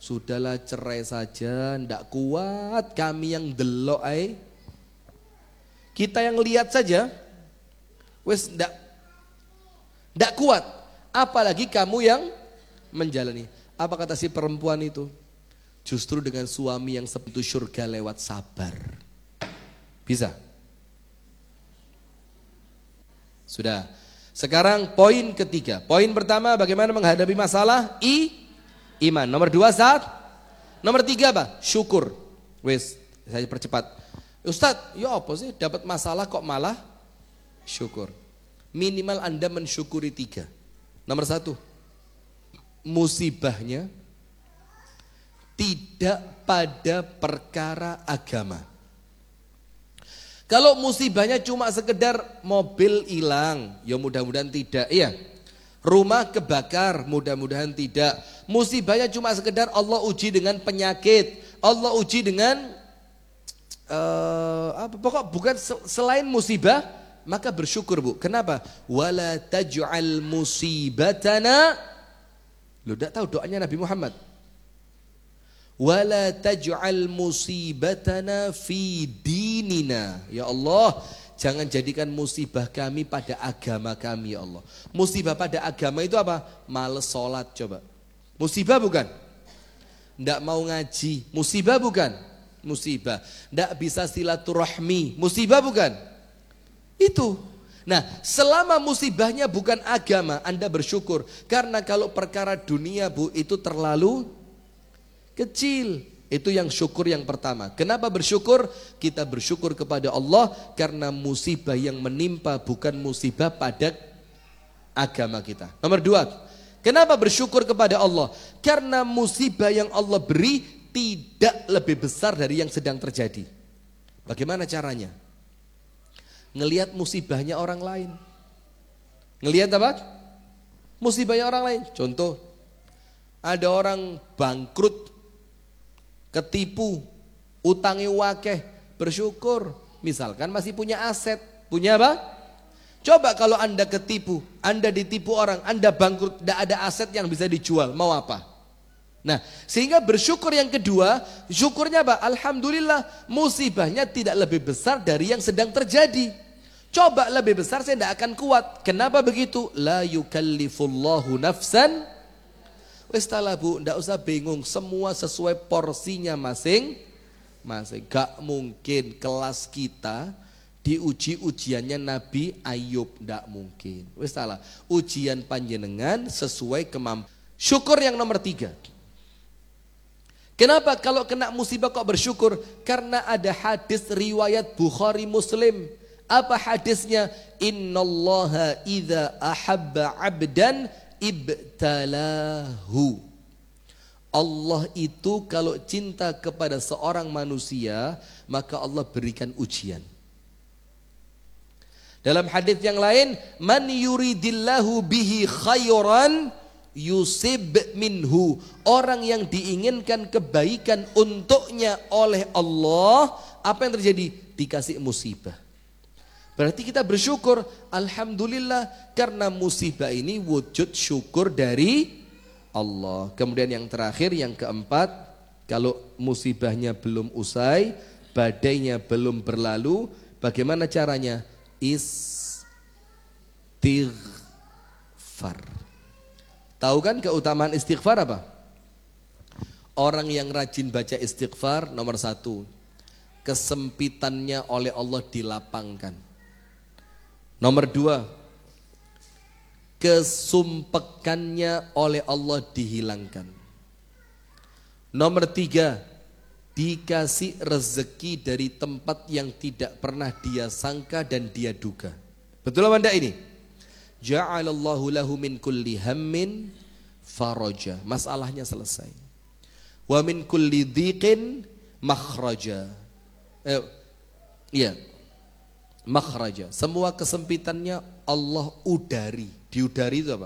Sudahlah cerai saja, ndak kuat kami yang delok ai. Kita yang lihat saja, wes ndak kuat. Apalagi kamu yang menjalani. Apa kata si perempuan itu? Justru dengan suami yang seperti surga lewat sabar. Bisa? Sudah. Sekarang poin ketiga. Poin pertama bagaimana menghadapi masalah? Iman. Nomor 2 saat. Nomor 3 apa? Syukur. Wes, saya percepat. Ustadz, ya apa sih dapat masalah kok malah syukur? Minimal Anda mensyukuri 3. Nomor 1, musibahnya tidak pada perkara agama. Kalau musibahnya cuma sekedar mobil hilang, ya mudah-mudahan tidak, iya. Rumah kebakar, mudah-mudahan tidak. Musibahnya cuma sekedar Allah uji dengan penyakit, Allah uji dengan pokok bukan selain musibah, maka bersyukur Bu. Kenapa? Wala taj'al musibatana. Lu enggak tahu doanya Nabi Muhammad? Wala taj'al musibatana fi dinina. Ya Allah, jangan jadikan musibah kami pada agama kami ya Allah. Musibah pada agama itu apa? Males sholat coba. Musibah bukan? Ndak mau ngaji. Musibah bukan? Musibah. Ndak bisa silaturahmi. Musibah bukan? Itu. Nah, selama musibahnya bukan agama, Anda bersyukur. Karena kalau perkara dunia Bu, itu terlalu kecil. Itu yang syukur yang pertama. Kenapa bersyukur? Kita bersyukur kepada Allah karena musibah yang menimpa bukan musibah pada agama kita. Nomor 2, kenapa bersyukur kepada Allah? Karena musibah yang Allah beri tidak lebih besar dari yang sedang terjadi. Bagaimana caranya? Ngelihat musibahnya orang lain. Ngelihat apa? Musibahnya orang lain. Contoh, ada orang bangkrut, ketipu, utangi wakeh, bersyukur. Misalkan masih punya aset, punya apa? Coba kalau Anda ketipu, Anda ditipu orang, Anda bangkrut, tidak ada aset yang bisa dijual, mau apa? Nah, sehingga bersyukur yang kedua, syukurnya apa? Alhamdulillah, musibahnya tidak lebih besar dari yang sedang terjadi. Coba lebih besar saya tidak akan kuat. Kenapa begitu? La yukallifullahu nafsan. Wes talah Bu, ndak usah bingung, semua sesuai porsinya masing-masing. Gak mungkin kelas kita diuji ujiannya Nabi Ayub, ndak mungkin. Wes talah, ujian panjenengan sesuai kemampuan. Syukur yang nomor 3. Kenapa kalau kena musibah kok bersyukur? Karena ada hadis riwayat Bukhari Muslim. Apa hadisnya? Innallaha idza ahabba 'abdan ibtalahu. Allah itu kalau cinta kepada seorang manusia, maka Allah berikan ujian. Dalam hadis yang lain, man yuridillahu bihi khairan yusib minhu. Orang yang diinginkan kebaikan untuknya oleh Allah, apa yang terjadi? Dikasih musibah. Berarti kita bersyukur, alhamdulillah, karena musibah ini wujud syukur dari Allah. Kemudian yang terakhir, yang keempat, kalau musibahnya belum usai, badainya belum berlalu, bagaimana caranya? Istighfar. Tahu kan keutamaan istighfar apa? Orang yang rajin baca istighfar, nomor 1, kesempitannya oleh Allah dilapangkan. Nomor 2, kesumpekannya oleh Allah dihilangkan. Nomor 3, dikasih rezeki dari tempat yang tidak pernah dia sangka dan dia duga. Betul apa enggak ini? Ja'alallahu lahu min kulli hammin faraja. Masalahnya selesai. Wa min kulli dhiqin makhraja. Makhraja. Semua kesempitannya Allah udari. Diudari itu apa?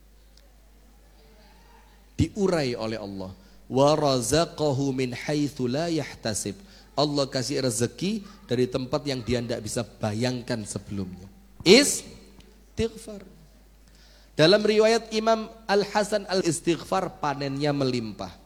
Diurai oleh Allah. Wa razaqahu min haitsu la yahtasib. Allah kasih rezeki dari tempat yang dia tidak bisa bayangkan sebelumnya. Istighfar. Dalam riwayat Imam Al-Hasan al-istighfar panennya melimpah.